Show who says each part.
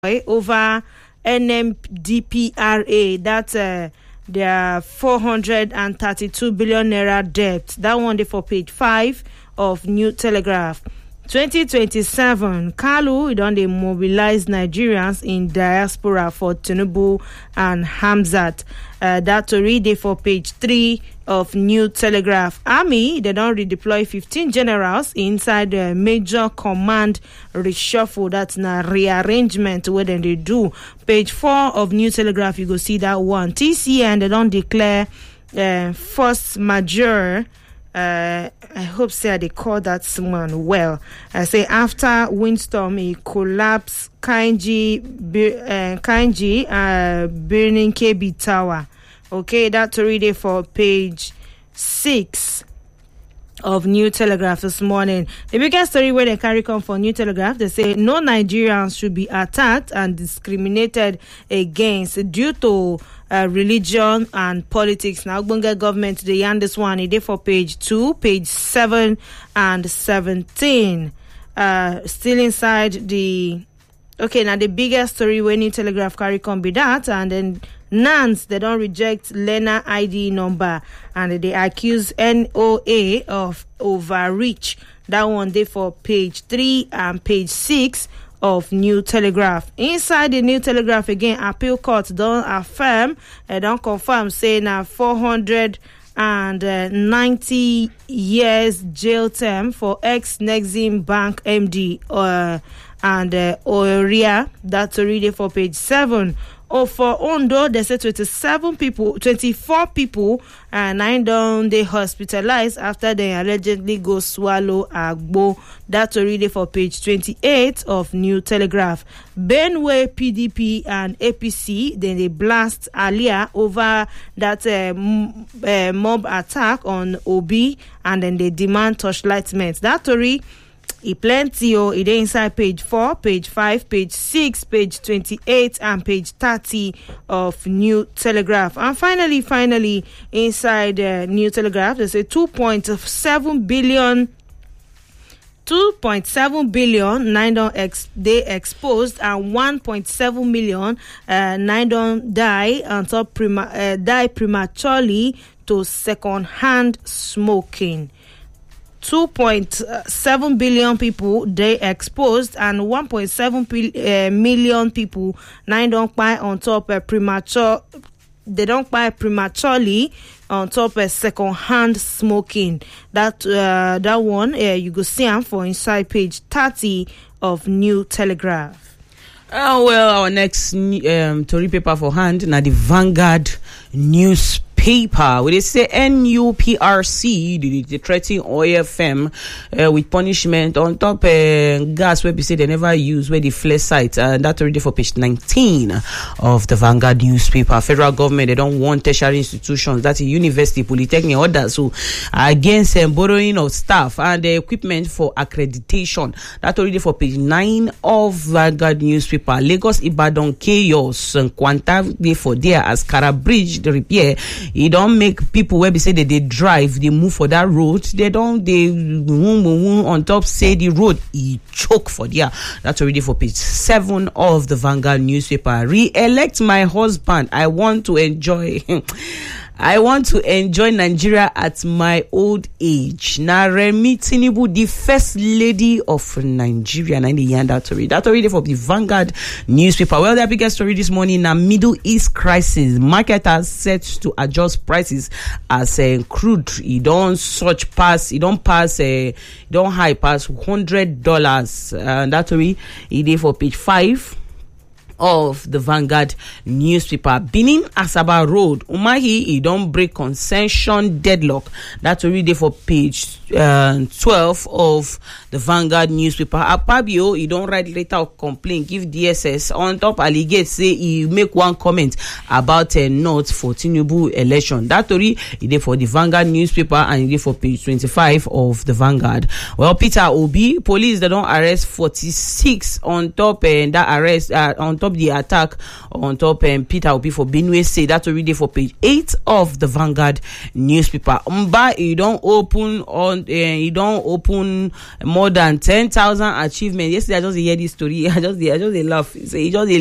Speaker 1: over NMDPRA. That's their 432 billion naira debt. That one day for page 5 of New Telegraph. 2027, Kalu don dey mobilize Nigerians in diaspora for Tinubu and Hamzat. That story dey for page 3 of New Telegraph. Army, they don redeploy 15 generals inside the major command reshuffle. That's na rearrangement where dem dey do. Page 4 of New Telegraph, you go see that one. TCN, they don declare force majeure. I hope they call that one well. I say after windstorm, he collapse Kainji burning KB Tower. Okay, that's already for page 6 of New Telegraph this morning. The biggest story where they carry come for New Telegraph, they say no Nigerians should be attacked and discriminated against due to religion and politics. Now, Bunga government, they yarn this one. It is for page 2, page 7 and 17. Still inside the... Okay, now the biggest story when New Telegraph carry come be that, and then NANS, they don't reject learner ID number, and they accuse NOA of overreach. That one day for page 3 and page 6 of New Telegraph. Inside the New Telegraph again, appeal court don't affirm, don't confirm, say now 490 years jail term for ex-Nexim Bank MD and Oria. That's already for page 7. Or for Ondo, they say 24 people, and 9 down they hospitalized after they allegedly go swallow agbo. That's already for page 28 of New Telegraph. Benway, PDP and APC, then they blast Alia over that mob attack on Obi, and then they demand torchlightment. That story, it plenty it inside page 4, page 5, page 6, page 28 and page 30 of New Telegraph. And finally inside New Telegraph, they say 2.7 billion 9 don they exposed, and 1.7 million 9 don die on top die prematurely to second-hand smoking. 2.7 billion people they exposed, and 1.7 million people 9 don't buy on top premature. They don't buy prematurely on top of second-hand smoking. That one you go see them for inside page 30 of New Telegraph.
Speaker 2: Well, our next story paper for hand now the Vanguard newspaper. We they say NUPRC they threaten OFM with punishment on top gas where we say they never use where the flare site, and that's already for page 19 of the Vanguard newspaper. Federal government, they don't want tertiary institutions, that's a university, polytechnic, others who are against borrowing of staff and equipment for accreditation. That's already for page 9 of Vanguard newspaper. Lagos Ibadan chaos and Quanta they for there as Kara Bridge the repair. It don't make people where we say that they drive, they move for that road. They move on top, say the road, he choke for there. That's already for page 7 of the Vanguard newspaper. Re-elect my husband. I want to enjoy Nigeria at my old age. Na Remi Tinubu, the first lady of Nigeria. That's already for the Vanguard newspaper. Well, the biggest story this morning, na Middle East crisis. Marketers set to adjust prices as crude. It don't high pass $100. That's already it for page 5 of the Vanguard newspaper. Benin Asaba Road, Umahi, he don't break concession deadlock. That's already for page 12 of the Vanguard newspaper. Akpabio, he don't write letter of complaint, give DSS on top allegate, say he make one comment about a note for Tinubu election. That story he did for the Vanguard newspaper, and he did for page 25 of the Vanguard. Well, Peter Obi, police they don't arrest 46 on top that arrest on top stop the attack on top Peter Obi for Benue State. That story dey for page 8 of the Vanguard newspaper. Mba, he don't open more than 10,000 achievements. Yesterday I just hear this story. I just laugh. He just